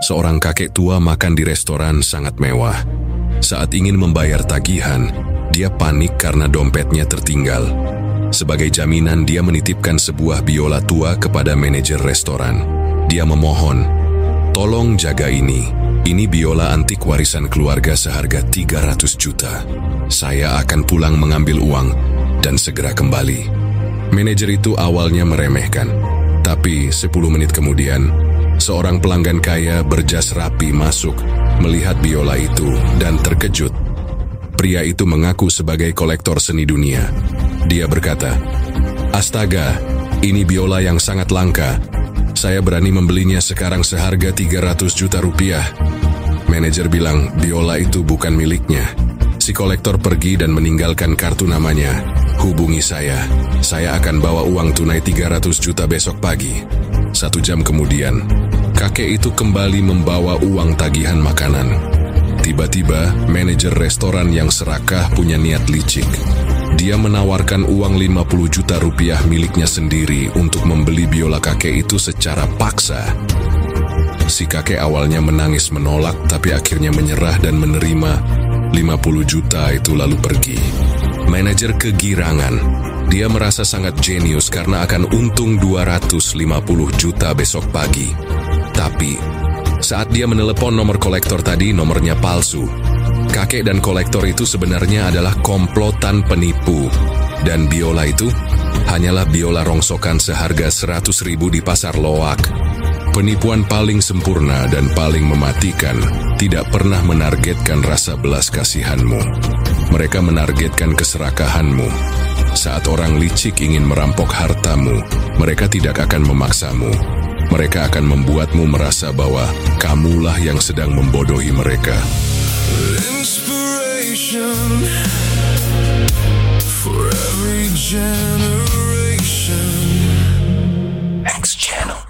Seorang kakek tua makan di restoran sangat mewah. Saat ingin membayar tagihan, dia panik karena dompetnya tertinggal. Sebagai jaminan, dia menitipkan sebuah biola tua kepada manajer restoran. Dia memohon, "Tolong jaga ini. Ini biola antik warisan keluarga seharga 300 juta. Saya akan pulang mengambil uang dan segera kembali." Manajer itu awalnya meremehkan, tapi 10 menit kemudian, seorang pelanggan kaya berjas rapi masuk, melihat biola itu dan terkejut. Pria itu mengaku sebagai kolektor seni dunia. Dia berkata, "Astaga, ini biola yang sangat langka. Saya berani membelinya sekarang seharga 300 juta rupiah." Manajer bilang biola itu bukan miliknya. Si kolektor pergi dan meninggalkan kartu namanya. "Hubungi saya akan bawa uang tunai 300 juta besok pagi." 1 jam kemudian, kakek itu kembali membawa uang tagihan makanan. Tiba-tiba, manajer restoran yang serakah punya niat licik. Dia menawarkan uang 50 juta rupiah miliknya sendiri untuk membeli biola kakek itu secara paksa. Si kakek awalnya menangis menolak, tapi akhirnya menyerah dan menerima 50 juta itu lalu pergi. Manajer kegirangan. Dia merasa sangat jenius karena akan untung 250 juta besok pagi. Tapi, saat dia menelepon nomor kolektor tadi, nomornya palsu. Kakek dan kolektor itu sebenarnya adalah komplotan penipu. Dan biola itu hanyalah biola rongsokan seharga 100.000 di pasar loak. Penipuan paling sempurna dan paling mematikan tidak pernah menargetkan rasa belas kasihanmu. Mereka menargetkan keserakahanmu. Saat orang licik ingin merampok hartamu, mereka tidak akan memaksamu. Mereka akan membuatmu merasa bahwa kamulah yang sedang membodohi mereka. Inspiration for every generation. X Channel.